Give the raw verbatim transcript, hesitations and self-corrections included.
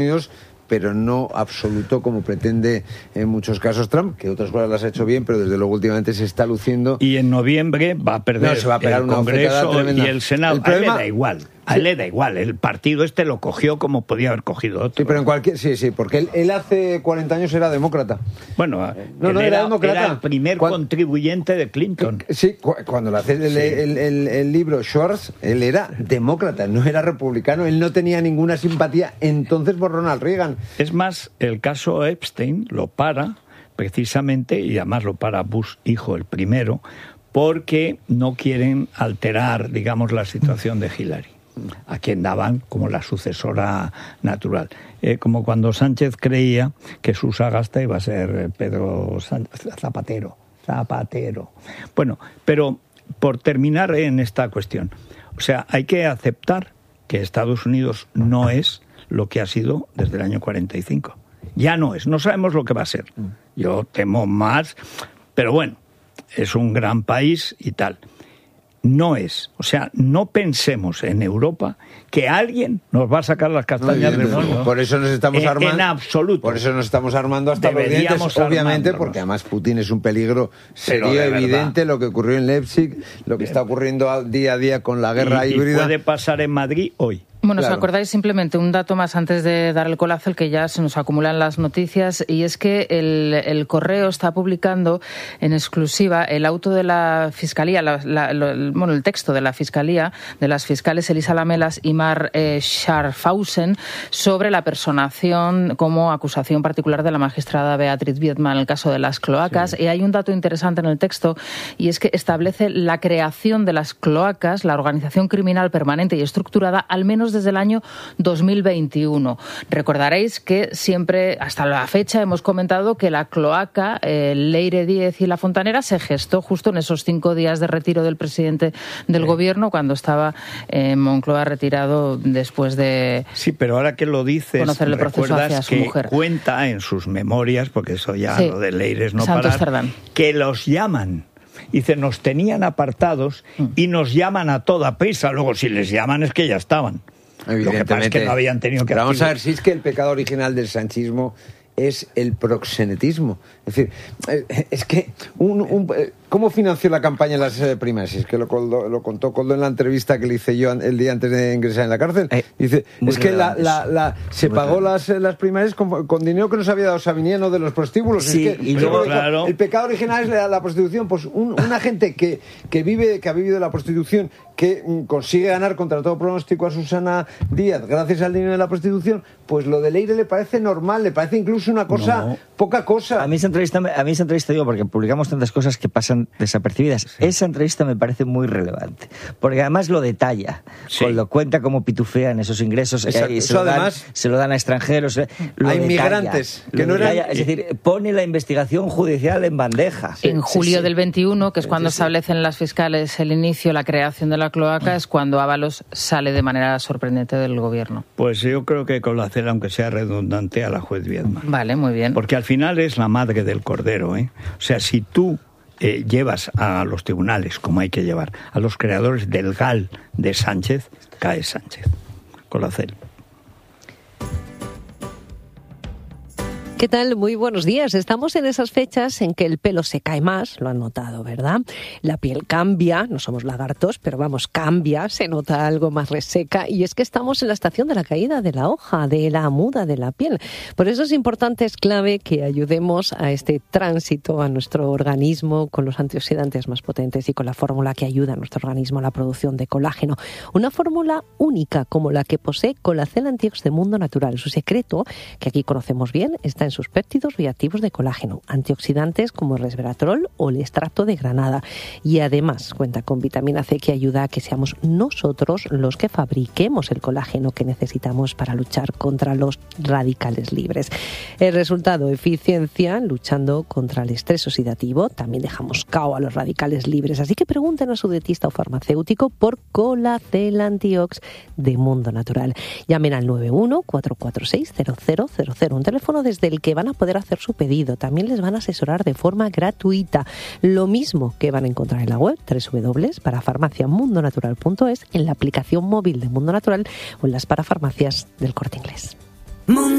Unidos, pero no absoluto como pretende en muchos casos Trump, que otras cosas las ha hecho bien, pero desde luego últimamente se está luciendo. Y en noviembre va a perder no, se va a pegar el una Congreso y el Senado. El problema, a él le da igual. A él le da igual, el partido este lo cogió como podía haber cogido otro. Sí, pero en cualquier, sí, sí, porque él, él hace cuarenta años era demócrata. Bueno, no, no era, era demócrata. Era el primer Cuando, contribuyente de Clinton. Sí, cuando le hace el, sí. el, el, el libro Schwartz, él era demócrata, no era republicano, él no tenía ninguna simpatía entonces por Ronald Reagan. Es más, el caso Epstein lo para precisamente, y además lo para Bush hijo el primero, porque no quieren alterar, digamos, la situación de Hillary, a quien daban como la sucesora natural. Eh, como cuando Sánchez creía que su sagasta iba a ser Pedro Sánchez, Zapatero. Zapatero. Bueno, pero por terminar en esta cuestión, o sea, hay que aceptar que Estados Unidos no es lo que ha sido desde el año cuarenta y cinco. Ya no es, no sabemos lo que va a ser. Yo temo más, pero bueno, es un gran país y tal. No es, o sea, no pensemos en Europa que alguien nos va a sacar las castañas del fuego. Por eso nos estamos en, armando. En absoluto. Por eso nos estamos armando hasta Deberíamos los dientes, obviamente, armándonos. Porque además Putin es un peligro serio, evidente, lo que ocurrió en Leipzig, lo que está ocurriendo día a día con la guerra y, híbrida. Y puede pasar en Madrid hoy. Bueno, Claro. ¿os acordáis simplemente un dato más antes de dar el colazo, el que ya se nos acumulan las noticias? Y es que el, el Correo está publicando en exclusiva el auto de la Fiscalía, la, la, lo, el, bueno, el texto de la Fiscalía, de las fiscales Elisa Lamelas y Mar eh, Scharfhausen, sobre la personación como acusación particular de la magistrada Beatriz Biedma en el caso de las cloacas. Sí. Y hay un dato interesante en el texto, y es que establece la creación de las cloacas, la organización criminal permanente y estructurada, al menos desde el año dos mil veintiuno. Recordaréis que siempre, hasta la fecha, hemos comentado que la cloaca, eh, Leire Díez y La Fontanera, se gestó justo en esos cinco días de retiro del presidente del sí. gobierno, cuando estaba en eh, Moncloa retirado después de sí, pero ahora que lo dices, conocerle proceso hacia su que mujer. Cuenta en sus memorias, porque eso ya sí. lo de Leire es no Santos parar, Cerdán. Que los llaman. Dice, nos tenían apartados mm. y nos llaman a toda prisa. Luego, si les llaman es que ya estaban. Lo que pasa es que no habían tenido que... Pero vamos a ver, si es que el pecado original del sanchismo es el proxenetismo. Es decir, es que... Un, un, ¿Cómo financió la campaña en las primarias? Es que lo, lo contó Coldo en la entrevista que le hice yo el día antes de ingresar en la cárcel. Eh, Dice, es que la, la, la, se muy pagó las, las primarias con, con dinero que nos había dado Sabiniano de los prostíbulos. Sí, es que, y luego, claro. El pecado original es la, la prostitución. Pues un, una gente que, que, vive, que ha vivido la prostitución, que mm, consigue ganar contra todo pronóstico a Susana Díaz gracias al dinero de la prostitución, pues lo de Leire le parece normal, le parece incluso una cosa, no. poca cosa. A mí esa entrevista, a mí esa entrevista digo, porque publicamos tantas cosas que pasan desapercibidas. Sí. Esa entrevista me parece muy relevante, porque además lo detalla, sí. lo cuenta como pitufean esos ingresos, eh, y se, lo dan, además, se lo dan a extranjeros, lo a detalla, inmigrantes que no detalla, eran... es decir, pone la investigación judicial en bandeja. En sí, julio sí, sí. del veintiuno, que es cuando sí, sí. establecen las fiscales el inicio, la creación de la cloaca, es cuando Ábalos sale de manera sorprendente del gobierno. Pues yo creo que con la cera, aunque sea redundante, a la juez Biedma. Vale, muy bien. Porque al final es la madre del cordero, ¿eh? O sea, si tú Eh, llevas a los tribunales, como hay que llevar, a los creadores del G A L de Sánchez, cae Sánchez. Colacel. ¿Qué tal? Muy buenos días. Estamos en esas fechas en que el pelo se cae más, lo han notado, ¿verdad? La piel cambia, no somos lagartos, pero vamos, cambia, se nota algo más reseca, y es que estamos en la estación de la caída de la hoja, de la muda de la piel. Por eso es importante, es clave que ayudemos a este tránsito a nuestro organismo con los antioxidantes más potentes y con la fórmula que ayuda a nuestro organismo a la producción de colágeno. Una fórmula única como la que posee Colacel Antiox de Mundo Natural. Su secreto, que aquí conocemos bien, está en sus péptidos bioactivos de colágeno, antioxidantes como el resveratrol o el extracto de granada, y además cuenta con vitamina C, que ayuda a que seamos nosotros los que fabriquemos el colágeno que necesitamos para luchar contra los radicales libres. El resultado, eficiencia luchando contra el estrés oxidativo. También dejamos cao a los radicales libres, así que pregunten a su dietista o farmacéutico por Colacel Antiox de Mundo Natural. Llamen al nueve uno cuatro cuatro seis cero cero cero cero, un teléfono desde el que van a poder hacer su pedido. También les van a asesorar de forma gratuita. Lo mismo que van a encontrar en la web doble u doble u doble u punto parafarmacia mundo natural punto es, en la aplicación móvil de Mundo Natural o en las parafarmacias del Corte Inglés. Mundo